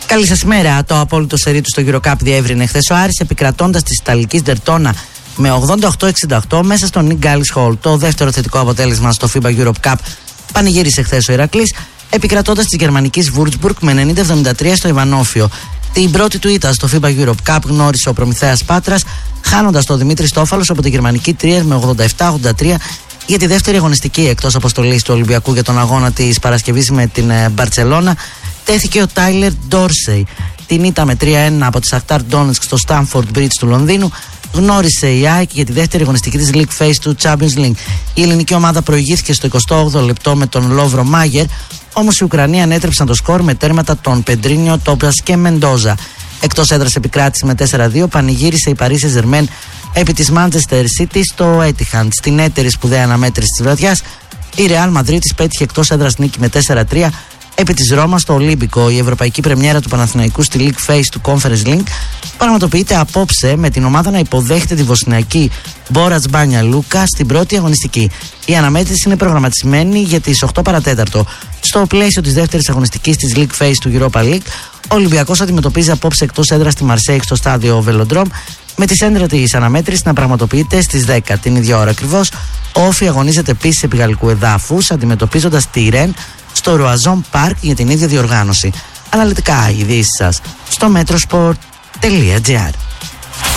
Καλή σας ημέρα. Το απόλυτο σερί του στο EuroCup διεύρυνε χθες ο Άρης, επικρατώντας της Ιταλικής Ντερτόνα με 88-68 μέσα στο Nick Gallis Hall. Το δεύτερο θετικό αποτέλεσμα στο FIBA Europe Cup πανηγύρισε χθες ο Ηρακλής, επικρατώντας της γερμανικής Würzburg με 90-73 στο Ιβανόφιο. Την πρώτη του ήττα στο FIBA Europe Cup γνώρισε ο Προμηθέας Πάτρας, χάνοντας τον Δημήτρη Στόφαλος από τη γερμανική Trier με 87-83 για τη δεύτερη αγωνιστική εκτός αποστολής του Ολυμπιακού για τον αγώνα της Παρασκευής με την Μπαρτσελώνα. Τέθηκε ο Τάιλερ Ντόρσεϊ. Την ήττα με 3-1 από τη Σαχτάρ Ντόνετσκ στο Στάνφορντ Μπριτζ του Λονδίνου γνώρισε η ΑΕΚ για τη δεύτερη αγωνιστική της League Phase του Champions League. Η ελληνική ομάδα προηγήθηκε στο 28ο λεπτό με τον Λόβρο Μάγερ, όμως οι Ουκρανοί ανέτρεψαν το σκορ με τέρματα των Πεντρίνιο, Τόπλας και Μεντόζα. Εκτός έδρας επικράτηση με 4-2 πανηγύρισε η Παρίσι Ζερμέν επί της Manchester City στο Etihad. Στην έτερη σπουδαία αναμέτρηση της βραδιάς, η Real Madrid πέτυχε εκτός έδρας νίκη με 4-3 επί της Ρώμας στο Ολύμπικο. Η ευρωπαϊκή πρεμιέρα του Παναθηναϊκού στη League Phase του Conference League πραγματοποιείται απόψε με την ομάδα να υποδέχεται τη βοσνιακή Μπόρατς Μπάνια Λούκα στην πρώτη αγωνιστική. Η αναμέτρηση είναι προγραμματισμένη για τις 8 παρατέταρτο. Στο πλαίσιο της δεύτερης αγωνιστικής της League Phase του Europa League, ο Ολυμπιακός αντιμετωπίζει απόψε εκτός έδρας στη Μαρσέικ στο στάδιο Velodrome, με τη σέντρα της αναμέτρησης να πραγματοποιείται στις 10 την ίδια ώρα ακριβώς. Ο Όφι αγωνίζεται επίσης επί γαλλικού εδάφους, αντιμετωπίζοντας τη Ρεν στο Ροαζόν Πάρκ για την ίδια διοργάνωση. Αναλυτικά ειδήσεις σας στο metrosport.gr.